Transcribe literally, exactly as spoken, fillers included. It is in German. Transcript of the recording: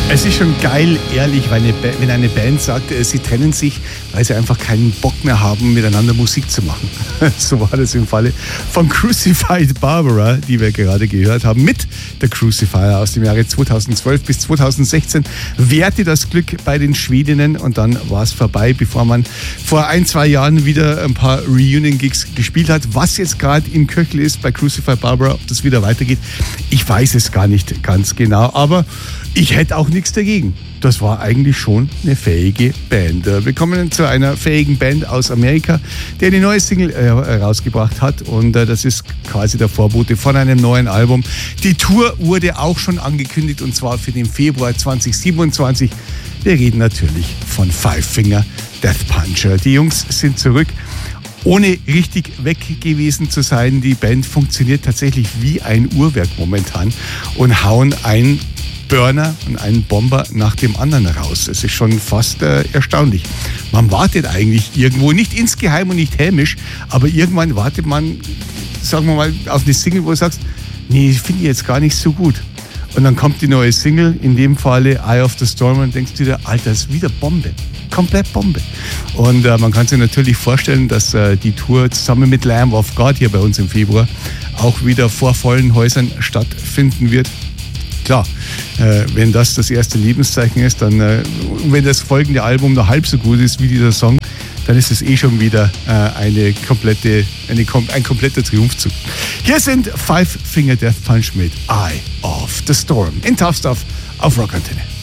Es ist schon geil, ehrlich, wenn eine, wenn eine Band sagt, sie trennen sich, weil sie einfach keinen Bock mehr haben, miteinander Musik zu machen. So war das im Falle von Crucified Barbara, die wir gerade gehört haben, mit der Crucifier aus dem Jahre zweitausendzwölf bis zweitausendsechzehn. Währte das Glück bei den Schwedinnen und dann war es vorbei, bevor man vor ein, zwei Jahren wieder ein paar Reunion-Gigs gespielt hat. Was jetzt gerade im Köchel ist bei Crucified Barbara, ob das wieder weitergeht, ich weiß es gar nicht ganz genau, aber ich hätte auch nichts dagegen. Das war eigentlich schon eine fähige Band. Wir kommen zu einer fähigen Band aus Amerika, die eine neue Single herausgebracht hat und das ist quasi der Vorbote von einem neuen Album. Die Tour wurde auch schon angekündigt und zwar für den Februar zweitausendsiebenundzwanzig. Wir reden natürlich von Five Finger Death Punch. Die Jungs sind zurück. Ohne richtig weg gewesen zu sein, die Band funktioniert tatsächlich wie ein Uhrwerk momentan und hauen ein Burner und einen Bomber nach dem anderen raus. Es ist schon fast äh, erstaunlich. Man wartet eigentlich irgendwo, nicht insgeheim und nicht hämisch, aber irgendwann wartet man, sagen wir mal, auf eine Single, wo du sagst, nee, finde ich jetzt gar nicht so gut. Und dann kommt die neue Single, in dem Falle Eye of the Storm, und denkst du dir, Alter, das ist wieder Bombe. Komplett Bombe. Und äh, man kann sich natürlich vorstellen, dass äh, die Tour zusammen mit Lamb of God hier bei uns im Februar auch wieder vor vollen Häusern stattfinden wird. Klar, äh, wenn das das erste Lebenszeichen ist, dann, äh, wenn das folgende Album noch halb so gut ist wie dieser Song, dann ist es eh schon wieder äh, eine komplette, eine, ein kompletter Triumphzug. Hier sind Five Finger Death Punch mit Eye of the Storm in Tough Stuff auf Rock Antenne.